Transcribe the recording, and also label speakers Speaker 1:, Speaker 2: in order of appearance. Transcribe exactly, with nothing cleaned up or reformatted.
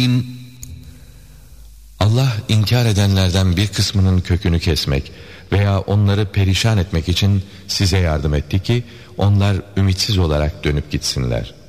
Speaker 1: Allah inkar edenlerden bir kısmının kökünü kesmek veya onları perişan etmek için size yardım etti ki onlar ümitsiz olarak dönüp gitsinler.